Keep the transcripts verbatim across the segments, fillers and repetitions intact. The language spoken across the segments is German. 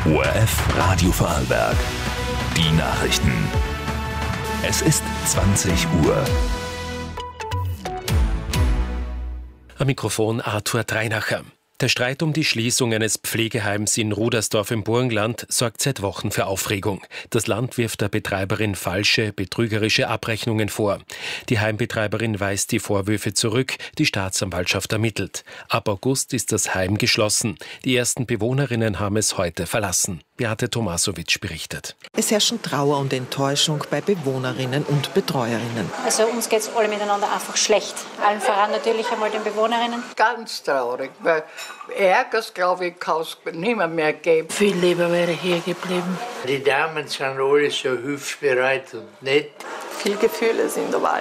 O R F Radio Vorarlberg. Die Nachrichten. Es ist zwanzig Uhr. Am Mikrofon Arthur Dreinacher. Der Streit um die Schließung eines Pflegeheims in Rudersdorf im Burgenland sorgt seit Wochen für Aufregung. Das Land wirft der Betreiberin falsche, betrügerische Abrechnungen vor. Die Heimbetreiberin weist die Vorwürfe zurück, die Staatsanwaltschaft ermittelt. Ab August ist das Heim geschlossen. Die ersten Bewohnerinnen haben es heute verlassen. Beate Tomasowitsch berichtet. Es herrschen Trauer und Enttäuschung bei Bewohnerinnen und Betreuerinnen. Also uns geht es alle miteinander einfach schlecht. Allen voran natürlich einmal den Bewohnerinnen. Ganz traurig, weil Ärgers, glaube ich, kann es nicht mehr, mehr geben. Viel lieber wäre hier geblieben. Die Damen sind alle so hilfsbereit und nett. Viele Gefühle sind dabei.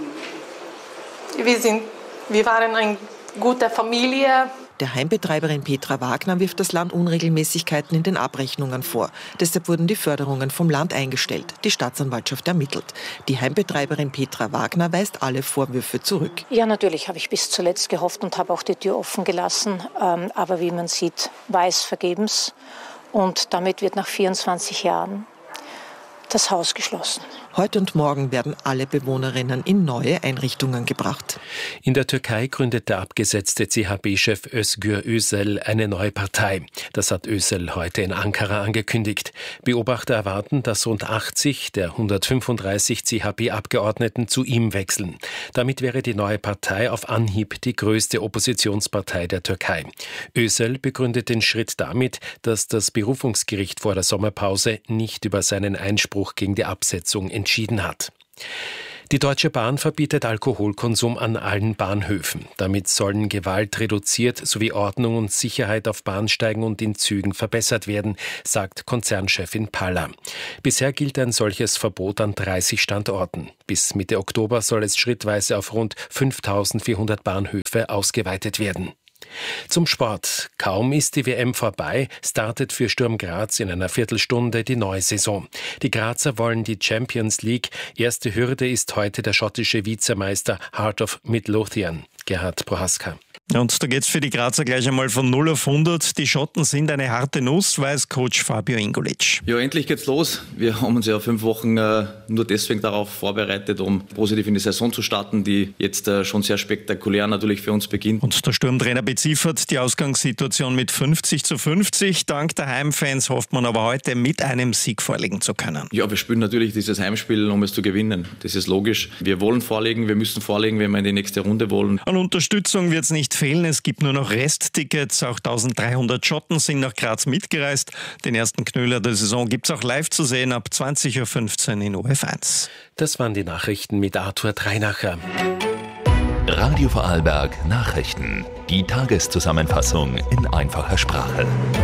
Wir, sind, wir waren eine gute Familie. Der Heimbetreiberin Petra Wagner wirft das Land Unregelmäßigkeiten in den Abrechnungen vor. Deshalb wurden die Förderungen vom Land eingestellt. Die Staatsanwaltschaft ermittelt. Die Heimbetreiberin Petra Wagner weist alle Vorwürfe zurück. Ja, natürlich habe ich bis zuletzt gehofft und habe auch die Tür offen gelassen. Ähm, aber wie man sieht, war es vergebens. Und damit wird nach vierundzwanzig Jahren das Haus geschlossen. Heute und morgen werden alle Bewohnerinnen in neue Einrichtungen gebracht. In der Türkei gründet der abgesetzte C H P-Chef Özgür Özel eine neue Partei. Das hat Özel heute in Ankara angekündigt. Beobachter erwarten, dass rund achtzig der hundertfünfunddreißig C H P-Abgeordneten zu ihm wechseln. Damit wäre die neue Partei auf Anhieb die größte Oppositionspartei der Türkei. Özel begründet den Schritt damit, dass das Berufungsgericht vor der Sommerpause nicht über seinen Einspruch gegen die Absetzung entschieden hat. Die Deutsche Bahn verbietet Alkoholkonsum an allen Bahnhöfen. Damit sollen Gewalt reduziert sowie Ordnung und Sicherheit auf Bahnsteigen und in Zügen verbessert werden, sagt Konzernchefin Paller. Bisher gilt ein solches Verbot an dreißig Standorten. Bis Mitte Oktober soll es schrittweise auf rund fünftausendvierhundert Bahnhöfe ausgeweitet werden. Zum Sport. Kaum ist die W M vorbei, startet für Sturm Graz in einer Viertelstunde die neue Saison. Die Grazer wollen die Champions League. Erste Hürde ist heute der schottische Vizemeister Heart of Midlothian, Gerhard Prohaska. Und da geht's für die Grazer gleich einmal von null auf hundert. Die Schotten sind eine harte Nuss, weiß Coach Fabio Ingulic. Ja, endlich geht's los. Wir haben uns ja fünf Wochen äh, nur deswegen darauf vorbereitet, um positiv in die Saison zu starten, die jetzt äh, schon sehr spektakulär natürlich für uns beginnt. Und der Sturmtrainer beziffert die Ausgangssituation mit fünfzig zu fünfzig. Dank der Heimfans hofft man aber heute mit einem Sieg vorlegen zu können. Ja, wir spielen natürlich dieses Heimspiel, um es zu gewinnen. Das ist logisch. Wir wollen vorlegen, wir müssen vorlegen, wenn wir in die nächste Runde wollen. An Unterstützung wird's nicht fehlen. Es gibt nur noch Resttickets. Auch dreizehnhundert Schotten sind nach Graz mitgereist. Den ersten Knüller der Saison gibt's auch live zu sehen ab zwanzig Uhr fünfzehn in O R F eins. Das waren die Nachrichten mit Arthur Dreinacher. Radio Vorarlberg Nachrichten. Die Tageszusammenfassung in einfacher Sprache.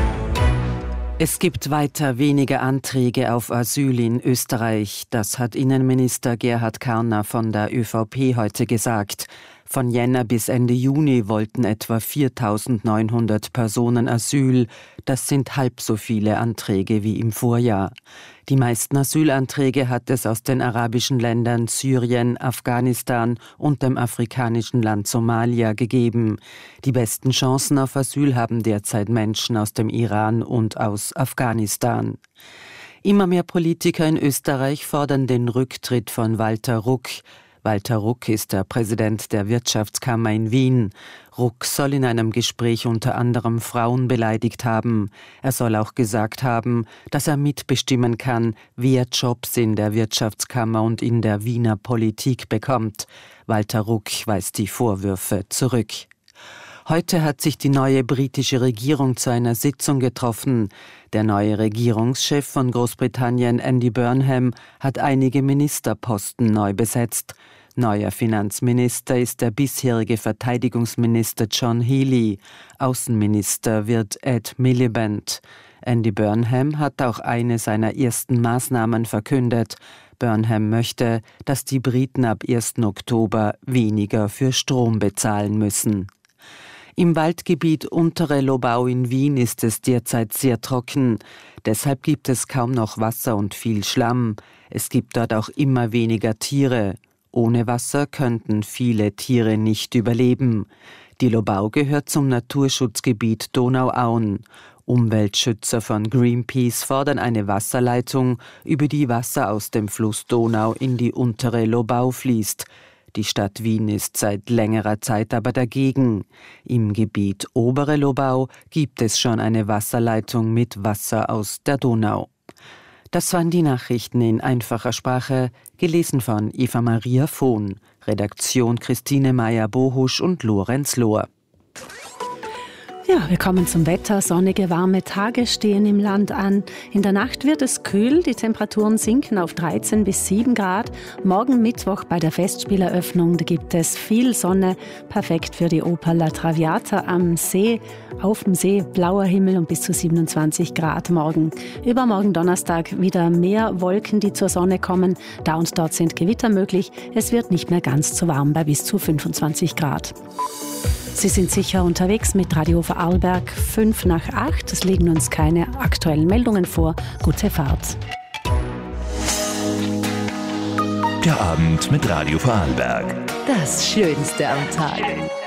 Es gibt weiter weniger Anträge auf Asyl in Österreich. Das hat Innenminister Gerhard Karner von der ÖVP heute gesagt. Von Jänner bis Ende Juni wollten etwa viertausendneunhundert Personen Asyl. Das sind halb so viele Anträge wie im Vorjahr. Die meisten Asylanträge hat es aus den arabischen Ländern Syrien, Afghanistan und dem afrikanischen Land Somalia gegeben. Die besten Chancen auf Asyl haben derzeit Menschen aus dem Iran und aus Afghanistan. Immer mehr Politiker in Österreich fordern den Rücktritt von Walter Ruck. Walter Ruck ist der Präsident der Wirtschaftskammer in Wien. Ruck soll in einem Gespräch unter anderem Frauen beleidigt haben. Er soll auch gesagt haben, dass er mitbestimmen kann, wer Jobs in der Wirtschaftskammer und in der Wiener Politik bekommt. Walter Ruck weist die Vorwürfe zurück. Heute hat sich die neue britische Regierung zu einer Sitzung getroffen. Der neue Regierungschef von Großbritannien, Andy Burnham, hat einige Ministerposten neu besetzt. Neuer Finanzminister ist der bisherige Verteidigungsminister John Healey. Außenminister wird Ed Miliband. Andy Burnham hat auch eine seiner ersten Maßnahmen verkündet. Burnham möchte, dass die Briten ab ersten Oktober weniger für Strom bezahlen müssen. Im Waldgebiet Untere Lobau in Wien ist es derzeit sehr trocken. Deshalb gibt es kaum noch Wasser und viel Schlamm. Es gibt dort auch immer weniger Tiere. Ohne Wasser könnten viele Tiere nicht überleben. Die Lobau gehört zum Naturschutzgebiet Donauauen. Umweltschützer von Greenpeace fordern eine Wasserleitung, über die Wasser aus dem Fluss Donau in die untere Lobau fließt. Die Stadt Wien ist seit längerer Zeit aber dagegen. Im Gebiet Obere Lobau gibt es schon eine Wasserleitung mit Wasser aus der Donau. Das waren die Nachrichten in einfacher Sprache, gelesen von Eva Maria Vohn, Redaktion Christine Meyer-Bohusch und Lorenz Lohr. Ja, wir kommen zum Wetter. Sonnige, warme Tage stehen im Land an. In der Nacht wird es kühl, die Temperaturen sinken auf dreizehn bis sieben Grad. Morgen Mittwoch bei der Festspieleröffnung, da gibt es viel Sonne, perfekt für die Oper La Traviata am See. Auf dem See blauer Himmel und bis zu siebenundzwanzig Grad morgen. Übermorgen Donnerstag wieder mehr Wolken, die zur Sonne kommen. Da und dort sind Gewitter möglich. Es wird nicht mehr ganz so warm bei bis zu fünfundzwanzig Grad. Sie sind sicher unterwegs mit Radio Vorarlberg fünf nach acht. Es liegen uns keine aktuellen Meldungen vor. Gute Fahrt. Der Abend mit Radio Vorarlberg. Das Schönste am Tag.